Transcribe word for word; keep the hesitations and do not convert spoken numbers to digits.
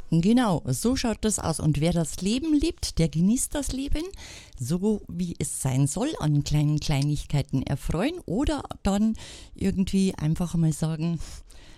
Genau, so schaut das aus. Und wer das Leben liebt, der genießt das Leben, so wie es sein soll, an kleinen Kleinigkeiten erfreuen oder dann irgendwie einfach mal sagen,